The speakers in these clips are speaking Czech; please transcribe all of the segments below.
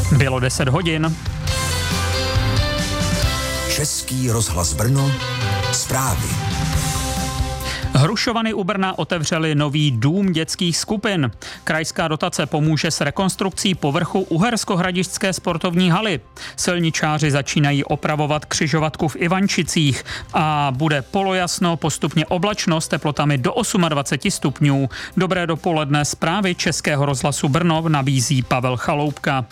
Bylo 10 hodin. Český rozhlas Brno, zprávy. Hrušovany u Brna otevřeli nový dům dětských skupin. Krajská dotace pomůže s rekonstrukcí povrchu Uherskohradišťské sportovní haly. Silničáři začínají opravovat křižovatku v Ivančicích a bude polojasno, postupně oblačno s teplotami do 28 stupňů. Dobré dopoledne, zprávy Českého rozhlasu Brno nabízí Pavel Chaloupka.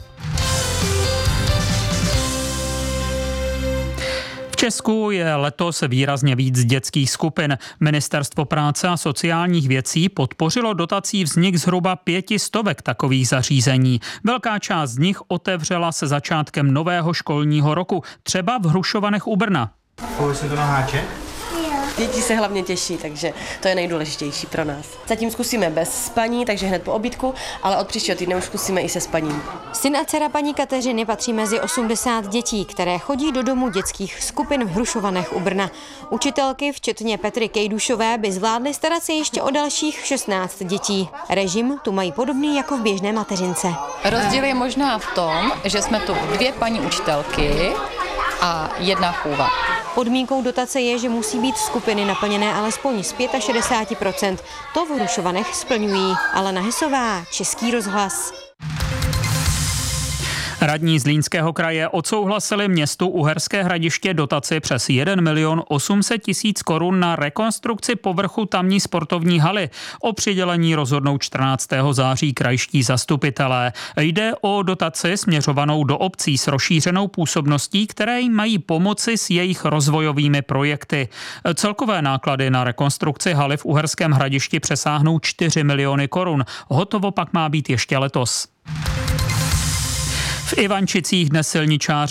V Česku je letos výrazně víc dětských skupin. Ministerstvo práce a sociálních věcí podpořilo dotací vznik zhruba 500 takových zařízení. Velká část z nich otevřela se začátkem nového školního roku, třeba v Hrušovanech u Brna. Pojď se to na háček? Děti se hlavně těší, takže to je nejdůležitější pro nás. Zatím zkusíme bez spaní, takže hned po obídku, ale od příštího týdne už zkusíme i se spaním. Syn a dcera paní Kateřiny patří mezi 80 dětí, které chodí do domu dětských skupin v Hrušovanech u Brna. Učitelky, včetně Petry Kejdušové, by zvládly starat se ještě o dalších 16 dětí. Režim tu mají podobný jako v běžné mateřince. Rozdíl je možná v tom, že jsme tu 2 paní učitelky a 1 chůva. Podmínkou dotace je, že musí být skupiny naplněné alespoň z 65%. To v Hrušovanech splňují. Alena Hesová, Český rozhlas. Radní Zlínského kraje odsouhlasili městu Uherské Hradiště dotaci přes 1 800 000 korun na rekonstrukci povrchu tamní sportovní haly. O přidělení rozhodnou 14. září krajští zastupitelé. Jde o dotaci směřovanou do obcí s rozšířenou působností, které jim mají pomoci s jejich rozvojovými projekty. Celkové náklady na rekonstrukci haly v Uherském Hradišti přesáhnou 4 miliony korun. Hotovo pak má být ještě letos. V Ivančicích dnes silničáři